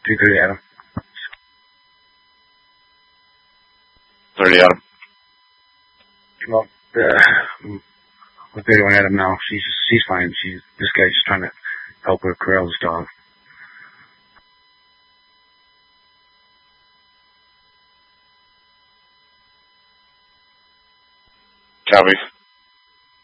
2:30, Adam. 30, Adam. Well, with 31 Adam now, she's fine. This guy's just trying to help her corral this dog. Copy.